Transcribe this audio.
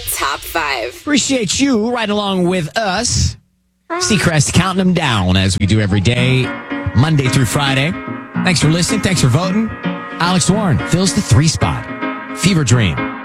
Top 5. Appreciate you right along with us. Seacrest counting them down as we do every day, Monday through Friday. Thanks for listening. Thanks for voting. Alex Warren fills the 3 spot. Fever Dream.